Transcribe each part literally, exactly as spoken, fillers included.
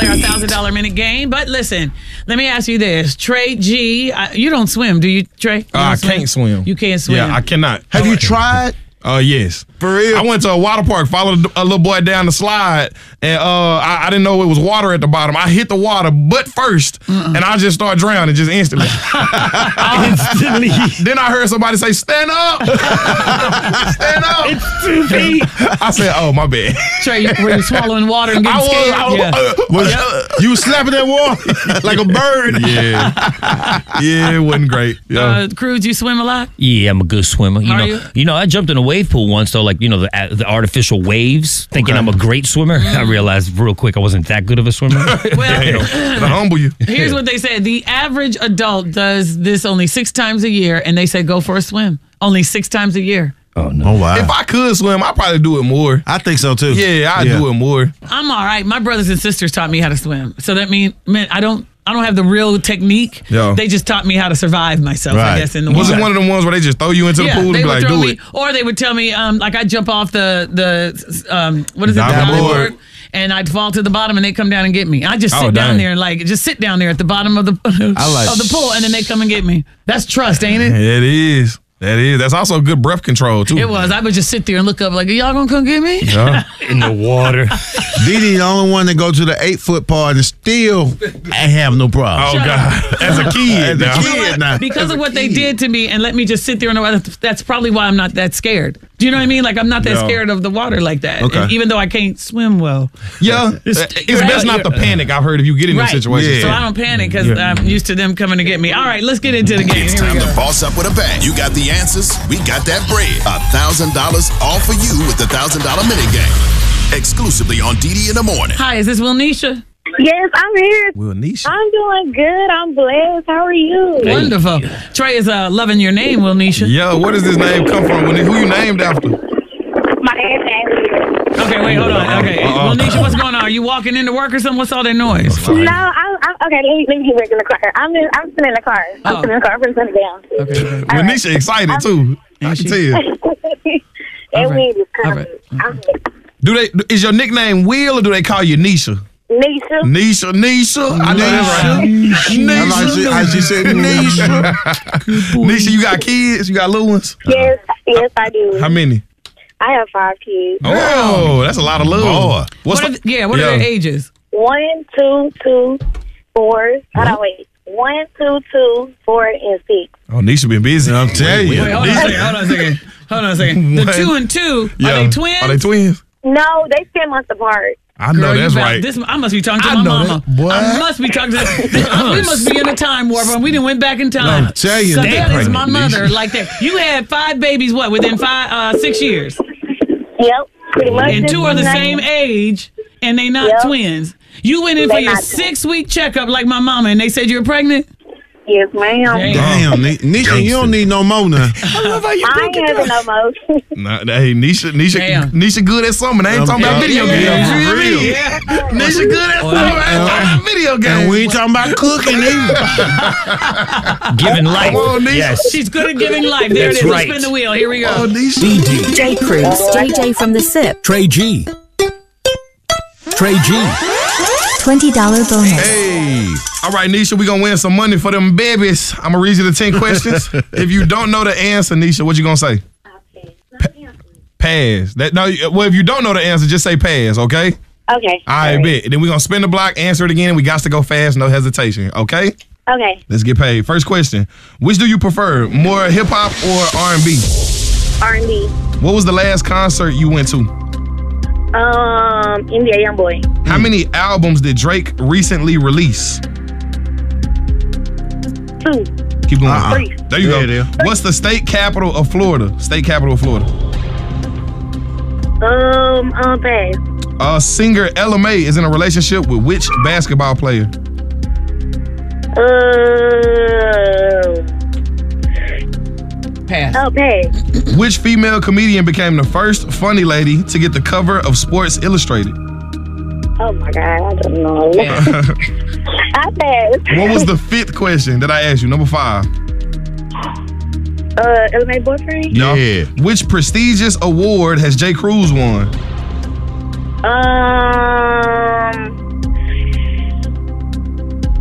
play our one thousand dollars minute game. But listen, let me ask you this. Trey G, uh, you don't swim, do you, Trey? You Uh, I swim? can't swim. You can't swim? Yeah, I cannot. Have you tried? Uh, yes. For real? I went to a water park, followed a little boy down the slide, and uh, I, I didn't know it was water at the bottom. I hit the water butt first, and I just started drowning just instantly. Instantly. Then I heard somebody say, stand up! Stand up! It's two feet. I said, oh, my bad. Trey, you, were you swallowing water and getting I was, scared? I was, yeah. uh, Was, uh, You was slapping that wall like a bird. yeah. Yeah, it wasn't great. Yeah. Uh, Cruz, you swim a lot? Yeah, I'm a good swimmer. You Are know, you? you know, I jumped in a wave pool once, though, like, you know, the, the artificial waves, thinking Okay. I'm a great swimmer. I realized real quick I wasn't that good of a swimmer. Well, to humble you. here's what they said. The average adult does this only six times a year, and they say go for a swim. Only six times a year. Oh, no. Oh, wow. If I could swim, I'd probably do it more. I think so, too. Yeah, I'd do it more. I'm all right. My brothers and sisters taught me how to swim. So that mean, man, I don't I don't have the real technique. Yeah. They just taught me how to survive myself, I Right. guess, in the Was water. it one of them ones where they just throw you into the yeah, pool and they be would like, throw do me, it? or they would tell me, um, like I'd jump off the the um, what is it, Diving diving board. board, and I'd fall to the bottom, and they come down and get me. I just Oh, sit down dang. there and like just sit down there at the bottom of the I like- of the pool, and then they come and get me. That's trust, ain't it? It is. That is. That's also good breath control, too. It was. I would just sit there and look up like, are y'all gonna come get me? Yeah. In the water. Dee Dee the only one that go to the eight foot part and still I have no problem. Oh, God. As a kid. As a now. kid now. Because As of a what they kid. did to me and let me just sit there in the water, that's probably why I'm not that scared. Do you know what I mean? Like I'm not that Yeah. scared of the water like that. Okay. And even though I can't swim well. Yeah. It's, it's best not to panic, I've heard, if you get in Right. this situation. Yeah. So I don't panic because I'm used to them coming to get me. All right, let's get into the game. It's Here we time go. to boss up with a bang. You got the answers, we got that bread. A thousand dollars all for you with the thousand dollar minute game. Exclusively on D D in the morning. Hi, is this Wilnisha? Yes, I'm here. Well, Nisha. I'm doing good. I'm blessed. How are you? Wonderful. Trey is uh, loving your name, Wilnisha. Yeah, where does this name come from? When, who you named after? My aunt name. Okay, wait, hold on. Okay, Uh-uh. Wilnisha, what's going on? Are you walking into work or something? What's all that noise? No, I'm, I'm okay. Let me, let me get back in the car. I'm in, I'm sitting in the car. I'm Oh. sitting in the car. I'm going to turn it down. Okay, okay. Well, Nisha excited, too. I Ain't can she? tell. And right. we just All coming. right. I'm Do they? Is your nickname Will or do they call you Nisha? Nisha. Nisha, Nisha. I know that's right. I like she, how she said Nisha. Nisha, you got kids? You got little ones? Yes, yes, I do. How many? I have five kids. Oh, that's a lot of love. Boy. What's What are the- the- yeah, what are their ages? One, two, two, four. Hold on, wait. One, two, two, four, and six. Oh, Nisha been busy. I'm telling you. Wait, hold on a second. Hold on a second. Hold on a second. The What? two and two, Yeah. are they twins? Are they twins? No, they ten months apart. I know Girl, you that's better- right. This, I must be talking to I my know mama. that. Boy. I must be talking to. We must be in a time warp, and we didn't went back in time. I'm telling you, so they that is my pregnant, mother, Nisha. like that. You had five babies, what within five, uh, six years, Yep, pretty much. and two are the same age, and they not Yep. twins. You went in for They your not twins. six week checkup, like my mama, and they said you were pregnant. Yes, ma'am. Damn. Damn, Ni- Nisha, you don't need no more now. I ain't having no more. Nah, hey, Nisha, Nisha, Damn. Nisha good at something. They ain't talking about Yeah, video yeah, games. yeah, You for hear me? real. Yeah. Nisha good at something. They ain't talking about video games. And we ain't talking about cooking either. Giving life. Come on, Nisha. Yes. She's good at giving life. There That's it is. right. Let's spin the wheel. Here we go. Oh, Nisha. D D, J Cruz, J J from the S I P. Trey G. Trey G. twenty dollars bonus. Hey. All right, Nisha, we going to win some money for them babies. I'm going to read you the ten questions. If you don't know the answer, Nisha, what you going to say? Pass. That, no, well, if you don't know the answer, just say pass, okay? Okay. I bet. Then we're going to spin the block, answer it again, and we got to go fast, no hesitation, okay? Okay. Let's get paid. First question. Which do you prefer, more hip-hop or R and B? R and B. What was the last concert you went to? Um, N B A Youngboy. How many albums did Drake recently release? Two. Keep going. Uh-uh. Three. There you Yeah, go. there. What's the state capital of Florida? State capital of Florida. Um, um, pass. Uh, singer Ella May is in a relationship with which basketball player? Uh, Pass. oh, pass. Which female comedian became the first funny lady to get the cover of Sports Illustrated? Oh my God, I don't know. Pass. I pass. What was the fifth question that I asked you? Number five. Uh, L M A boyfriend? Yeah. Which prestigious award has J. Cruz won? Um,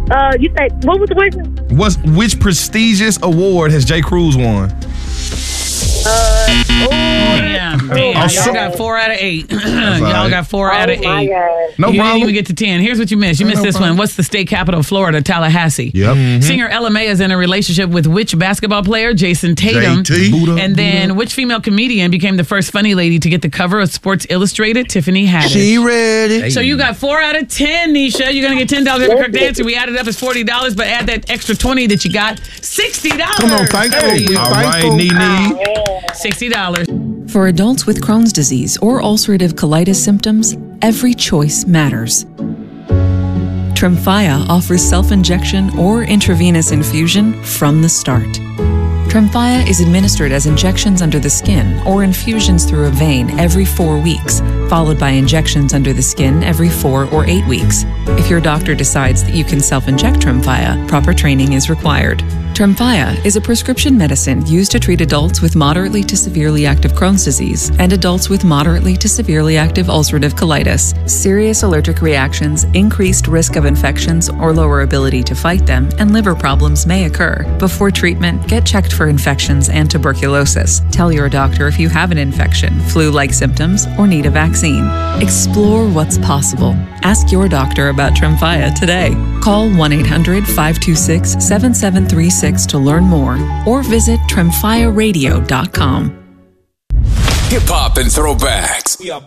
Uh, you say, what was the question? What's which prestigious award has J. Cruz won? Uh, oh, Yeah, man. Oh, Y'all so- got four out of eight. Y'all right. got four out of oh my eight. God. No you problem. didn't even get to ten. Here's what you missed. You missed no this problem. one. What's the state capital of Florida? Tallahassee. Yep. Singer Ella Mai is in a relationship with which basketball player? Jason Tatum. J T. Buddha, And then which female comedian became the first funny lady to get the cover of Sports Illustrated? Tiffany Haddish. She ready. So you got four out of ten, Nisha. You're gonna get ten dollars every correct answer. We added up as forty dollars, but add that extra twenty that you got, sixty dollars. Come on, thankful. We All right, thankful. Nene. Sixty dollars. For adults with Crohn's disease or ulcerative colitis symptoms, every choice matters. Tremfya offers self-injection or intravenous infusion from the start. Tremfya is administered as injections under the skin or infusions through a vein every four weeks, followed by injections under the skin every four or eight weeks. If your doctor decides that you can self-inject Tremfya, proper training is required. Tremfya is a prescription medicine used to treat adults with moderately to severely active Crohn's disease and adults with moderately to severely active ulcerative colitis. Serious allergic reactions, increased risk of infections or lower ability to fight them, and liver problems may occur. Before treatment, get checked for infections and tuberculosis. Tell your doctor if you have an infection, flu-like symptoms, or need a vaccine. Explore what's possible. Ask your doctor about Tremfya today. Call one eight hundred, five two six, seven seven three six to learn more or visit tremfya radio dot com. Hip hop and throwbacks.